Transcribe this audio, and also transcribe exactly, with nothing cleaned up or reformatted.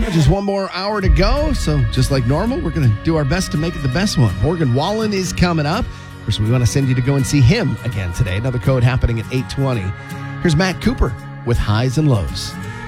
Just one more hour to go. So just like normal, we're going to do our best to make it the best one. Morgan Wallen is coming up. Of course, we want to send you to go and see him again today. Another code happening at eight twenty. Here's Matt Cooper with Highs and Lows.